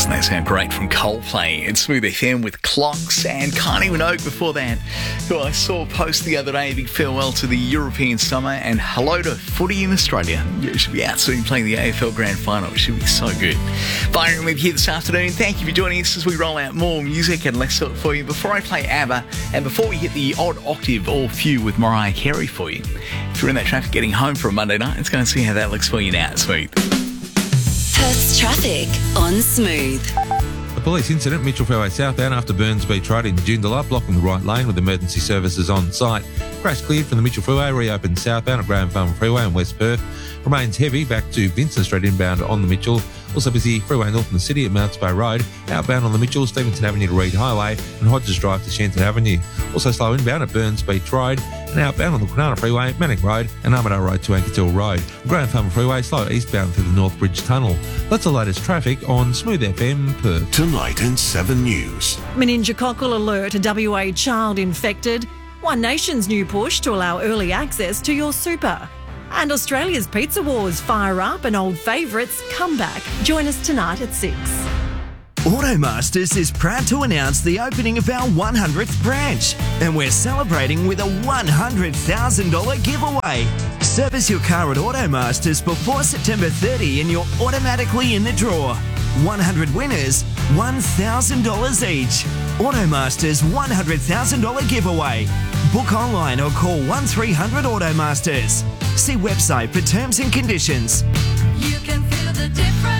Doesn't that sound great from Coldplay? It's Smooth FM with Clocks and Kylie Minogue before that, who I saw post the other day, big farewell to the European summer and hello to footy in Australia. You should be out soon playing the AFL Grand Final. It should be so good. Byron with you this afternoon. Thank you for joining us as we roll out more music and less sort for you. Before I play ABBA and before we hit the odd octave or few with Mariah Carey for you, if you're in that traffic getting home for a Monday night, let's go and see how that looks for you now. It's Smooth. Perth's traffic on Smooth. A police incident, Mitchell Freeway southbound after Burns Beach Road in Joondalup, blocking the right lane with emergency services on site. Crash cleared from the Mitchell Freeway, reopened southbound at Graham Farm Freeway in West Perth. Remains heavy back to Vincent Street inbound on the Mitchell. Also busy freeway north in the city at Mounts Bay Road. Outbound on the Mitchell, Stevenson Avenue to Reed Highway and Hodges Drive to Shenton Avenue. Also slow inbound at Burns Beach Road and outbound on the Kwinana Freeway, Manning Road and Armadale Road to Ankertil Road. Graham Farm Freeway slow eastbound through the North Bridge Tunnel. That's the latest traffic on Smooth FM Perth. Tonight in 7 News. Meningococcal alert, a WA child infected. One Nation's new push to allow early access to your super. And Australia's Pizza Wars fire up and old favourites come back. Join us tonight at 6. Automasters is proud to announce the opening of our 100th branch, and we're celebrating with a $100,000 giveaway. Service your car at Automasters before September 30 and you're automatically in the draw. 100 winners, $1,000 each. Automasters $100,000 giveaway. Book online or call 1300 Automasters. See website for terms and conditions. You can feel the difference.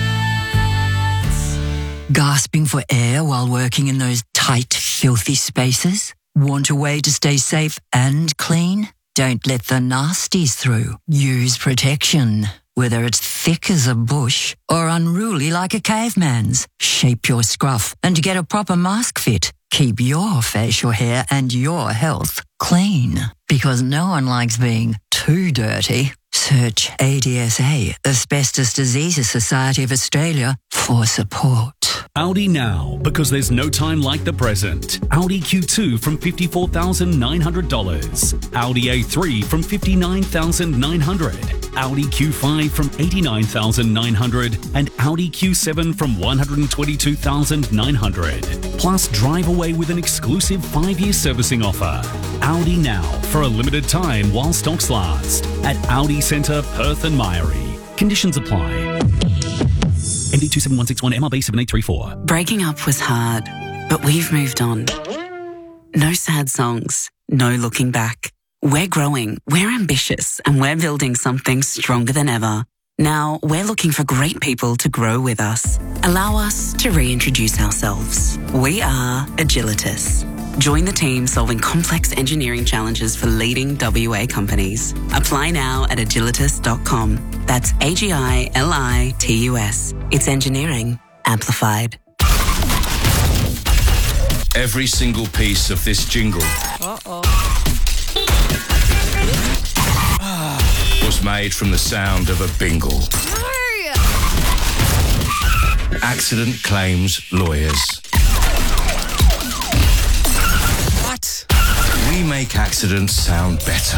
Gasping for air while working in those tight, filthy spaces? Want a way to stay safe and clean? Don't let the nasties through. Use protection. Whether it's thick as a bush or unruly like a caveman's, shape your scruff and get a proper mask fit. Keep your facial hair and your health clean, because no one likes being too dirty. Search ADSA, Asbestos Diseases Society of Australia, for support. Audi now, because there's no time like the present. Audi Q2 from $54,900. Audi A3 from $59,900. Audi Q5 from $89,900. And Audi Q7 from $122,900. Plus, drive away with an exclusive 5-year servicing offer. Audi now, for a limited time while stocks last. At Audi Centre, Perth and Myrie. Conditions apply. MD 27161 MRB 7834. Breaking up was hard, but we've moved on. No sad songs, no looking back. We're growing, we're ambitious, and we're building something stronger than ever. Now, we're looking for great people to grow with us. Allow us to reintroduce ourselves. We are Agilitas. Join the team solving complex engineering challenges for leading WA companies. Apply now at agilitas.com. That's AGILITUS. It's engineering amplified. Every single piece of this jingle was made from the sound of a bingle. Accident claims lawyers. What? We make accidents sound better.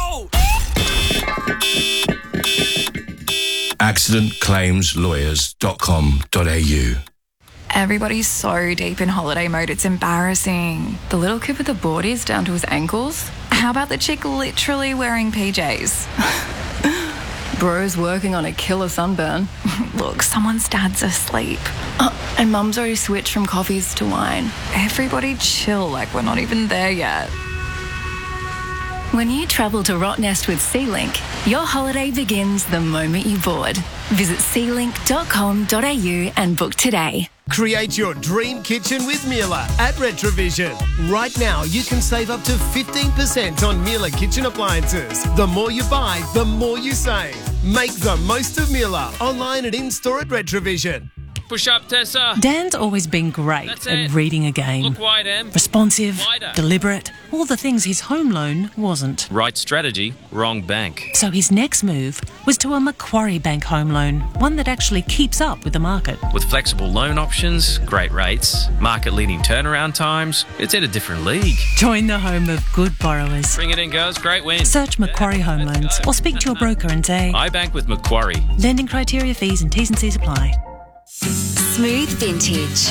accidentclaimslawyers.com.au. Everybody's so deep in holiday mode, it's embarrassing. The little kid with the boardies down to his ankles? How about the chick literally wearing PJs? Bro's working on a killer sunburn. Look, someone's dad's asleep. And mum's already switched from coffees to wine. Everybody chill, like we're not even there yet. When you travel to Rottnest with SeaLink, your holiday begins the moment you board. Visit sealink.com.au and book today. Create your dream kitchen with Miele at Retrovision. Right now, you can save up to 15% on Miele kitchen appliances. The more you buy, the more you save. Make the most of Miele online and in-store at Retrovision. Push up, Tessa. Dan's always been great at reading a game. Look wide, Em. Responsive, Wider. deliberate, all the things his home loan wasn't. Right strategy, wrong bank. So his next move was to a Macquarie Bank home loan, one that actually keeps up with the market. With flexible loan options, great rates, market-leading turnaround times, it's in a different league. Join the home of good borrowers. Bring it in, girls. Great win. Search Macquarie Home Loans or speak to your broker and say, I bank with Macquarie. Lending criteria, fees and T's and C's apply. Smooth Vintage.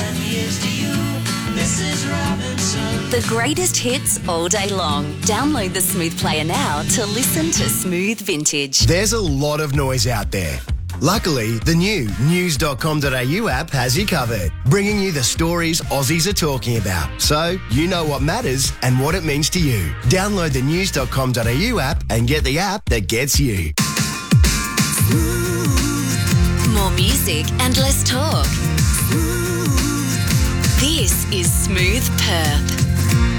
The greatest hits all day long. Download the Smooth Player now to listen to Smooth Vintage. There's a lot of noise out there. Luckily, the new news.com.au app has you covered, bringing you the stories Aussies are talking about, so you know what matters and what it means to you. Download the news.com.au app and get the app that gets you. More music and less talk. This is Smooth Perth.